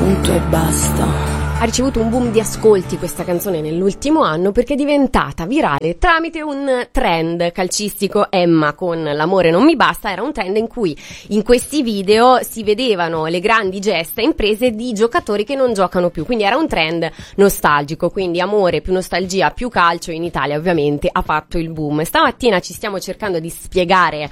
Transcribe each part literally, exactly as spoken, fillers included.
punto e basta. Ha ricevuto un boom di ascolti questa canzone nell'ultimo anno perché è diventata virale tramite un trend calcistico. Emma con L'amore non mi basta era un trend in cui in questi video si vedevano le grandi gesta imprese di giocatori che non giocano più, quindi era un trend nostalgico, quindi amore più nostalgia più calcio in Italia ovviamente ha fatto il boom. Stamattina ci stiamo cercando di spiegare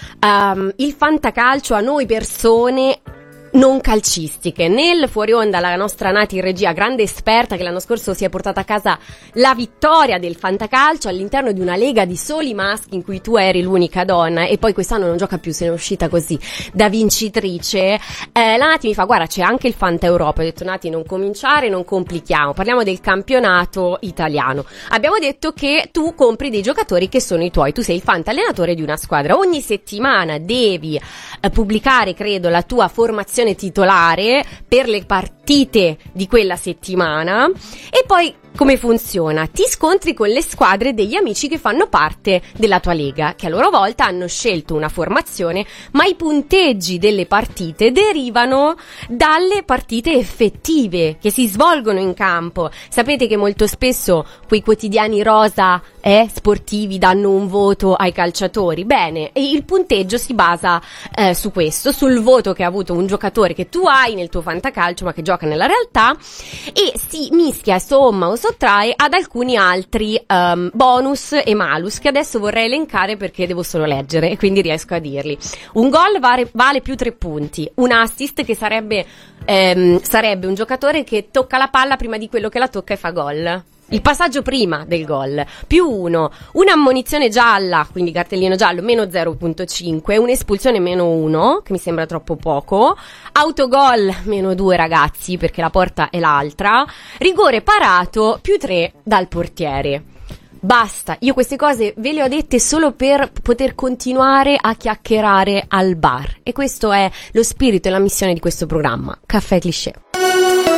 um, il fantacalcio a noi persone non calcistiche. Nel fuori onda la nostra Nati in regia, grande esperta che l'anno scorso si è portata a casa la vittoria del fantacalcio all'interno di una lega di soli maschi in cui tu eri l'unica donna e poi quest'anno non gioca più, se ne è uscita così da vincitrice. Eh, la Nati mi fa: guarda, c'è anche il Fanta Europa. Ho detto: Nati, non cominciare, non complichiamo, parliamo del campionato italiano. Abbiamo detto che tu compri dei giocatori che sono i tuoi, tu sei il fanta allenatore di una squadra, ogni settimana devi eh, pubblicare, credo, la tua formazione titolare per le partite di quella settimana. E poi come funziona? Ti scontri con le squadre degli amici che fanno parte della tua lega, che a loro volta hanno scelto una formazione, ma i punteggi delle partite derivano dalle partite effettive che si svolgono in campo. Sapete che molto spesso quei quotidiani rosa eh, sportivi danno un voto ai calciatori? Bene, e il punteggio si basa eh, su questo, sul voto che ha avuto un giocatore che tu hai nel tuo fantacalcio ma che gioca nella realtà, e si mischia, somma o sottrae ad alcuni altri um, bonus e malus che adesso vorrei elencare perché devo solo leggere e quindi riesco a dirli. Un gol vale, vale più tre punti, un assist che sarebbe ehm, sarebbe un giocatore che tocca la palla prima di quello che la tocca e fa gol. Il passaggio prima del gol, più uno, un'ammonizione gialla, quindi cartellino giallo, meno zero virgola cinque, un'espulsione meno uno, che mi sembra troppo poco, autogol, meno due ragazzi, perché la porta è l'altra, rigore parato, più tre dal portiere. Basta, io queste cose ve le ho dette solo per poter continuare a chiacchierare al bar, e questo è lo spirito e la missione di questo programma, Caffè Cliché.